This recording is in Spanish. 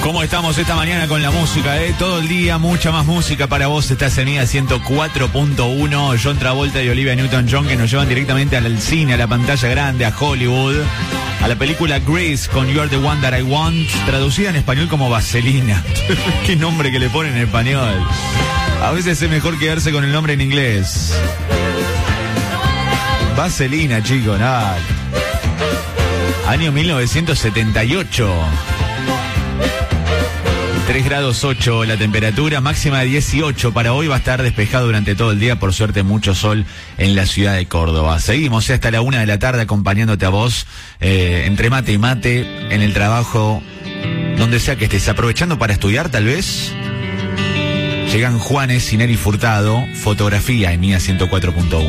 ¿Cómo estamos esta mañana con la música? Todo el día, mucha más música para vos. Estás en Mía 104.1. John Travolta y Olivia Newton-John, que nos llevan directamente al cine, a la pantalla grande, a Hollywood, a la película Grease con You're the One That I Want, traducida en español como Vaselina. Qué nombre que le ponen en español. A veces es mejor quedarse con el nombre en inglés. Vaselina, chicos, nada. Año 1978. 3 grados 8 la temperatura, máxima de 18 para hoy. Va a estar despejado durante todo el día, por suerte mucho sol en la ciudad de Córdoba. Seguimos hasta la 1 de la tarde acompañándote a vos, entre mate y mate, en el trabajo, donde sea que estés, aprovechando para estudiar tal vez. Llegan Juanes, Sineri Furtado, fotografía en Mía 104.1.